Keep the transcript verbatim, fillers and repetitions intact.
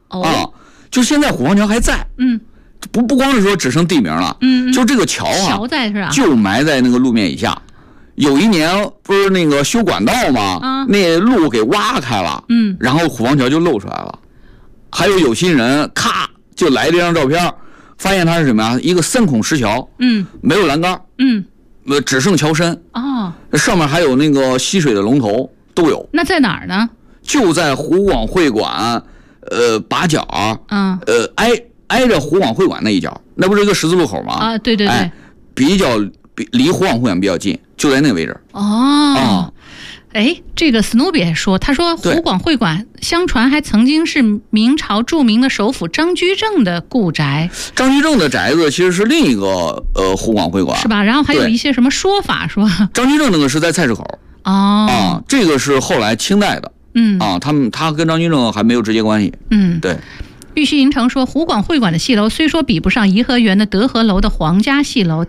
哦、 啊，就现在虎坊桥还在， 嗯， 不不光是说只剩地名了， 嗯， 就这个桥啊， 桥在是吧？ 就埋在那个路面以下。有一年不是那个修管道吗？ 啊， 那路给挖开了， 嗯， 然后虎坊桥就露出来了。还有有心人咔就来这张照片，发现它是什么呀？一个三孔石桥， 嗯， 没有栏杆， 嗯， 呃，只剩桥身， 哦， 上面还有那个吸水的龙头都有。 那在哪儿呢？ 就在湖广会馆，呃，把角， 嗯， 呃，挨挨着湖广会馆那一角，那不是一个十字路口吗？ 啊，对对对， 哎、比较比离湖广会馆比较近，就在那个位置。 哦。 啊哎，这个斯努比也说，他说湖广会馆相传还曾经是明朝著名的首辅张居正的故宅。 张居正的宅子其实是另一个呃湖广会馆， 是吧？然后还有一些什么说法说， 张居正那个是在菜市口。 哦， 啊，这个是后来清代的。 嗯啊，他们他跟张居正还没有直接关系。 嗯， 对。 玉溪银城说，湖广会馆的戏楼虽说比不上颐和园的德和楼的皇家戏楼。